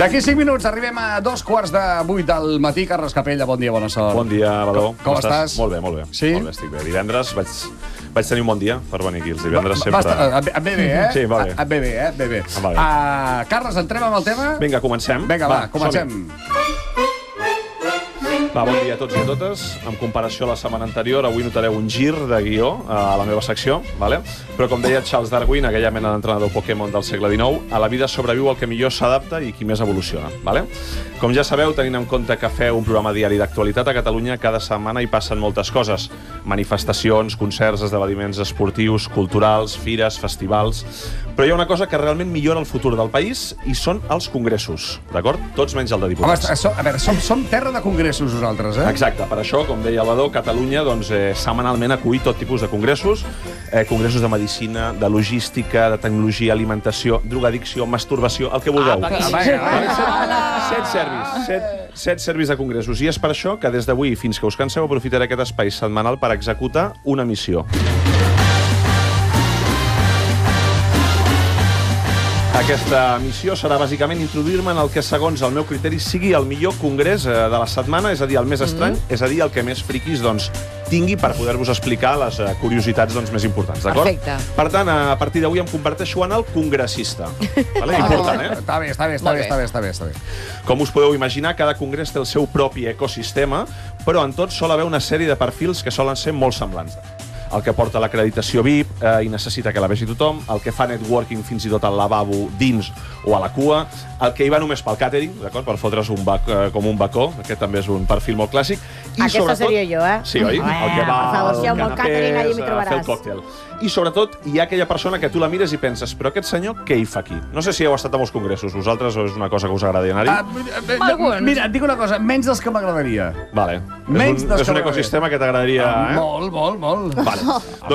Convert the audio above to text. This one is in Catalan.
D'aquí 5 minuts arribem a 2:45 del matí. Carles Capella, bon dia, bona sort. Bon dia, Badó. Com estàs? Molt bé, molt bé. Sí? Molt bé, estic bé. Divendres vaig tenir un bon dia per venir aquí. Els divendres sempre... Et ve bé, eh? Sí, va bé. Et ve bé, eh? Et ve bé. Va bé. Carles, entrem amb el tema? Vinga, comencem. Vinga, va, comencem. Va, bon dia a tots i a totes. En comparació a la setmana anterior, avui notareu un gir de guió a la meva secció, vale? Però com deia Charles Darwin, aquella mena d'entrenador Pokémon del segle XIX, a la vida sobreviu el que millor s'adapta i qui més evoluciona, vale? Com ja sabeu, tenint en compte que feu un programa diari d'actualitat a Catalunya, cada setmana hi passen moltes coses. Manifestacions, concerts, esdeveniments esportius, culturals, fires, festivals... Però hi ha una cosa que realment millora el futur del país i són els congressos, d'acord? Tots menys el de diputats. Home, a veure, som terra de congressos nosaltres, eh? Exacte, per això, com deia el Badó, Catalunya setmanalment acull tot tipus de congressos, congressos de medicina, de logística, de tecnologia, alimentació, drogadicció, masturbació, el que vulgueu. Set servis de congressos. I és per això que des d'avui fins que us canseu aprofitaré aquest espai setmanal per executar una missió. Aquesta missió serà bàsicament introduir-me en el que, segons el meu criteri, sigui el millor congrés de la setmana, és a dir, el més estrany, és a dir, el que més friquis tingui per poder-vos explicar les curiositats més importants, d'acord? Perfecte. Per tant, a partir d'avui em converteixo en el congressista. Important, eh? Està bé. Com us podeu imaginar, cada congrés té el seu propi ecosistema, però en tot sol haver una sèrie de perfils que solen ser molt semblants. El que porta l'acreditació VIP i necessita que la vegi tothom, el que fa networking fins i tot al lavabo dins o a la cua, el que hi va només pel càtering, d'acord, per fotre's com un bacó, aquest també és un perfil molt clàssic. Aquesta seria jo, eh? Sí, oi? El que va al canapés, a fer el còctel. I sobretot hi ha aquella persona que tu la mires i penses, però aquest senyor què hi fa aquí? No sé si heu estat a molts congressos, vosaltres, o és una cosa que us agrada anar-hi? Mira, et dic una cosa, menys dels que m'agradaria. Vale. Menys dels que és un ecosistema que t'agradaria, eh? Molt. Vale.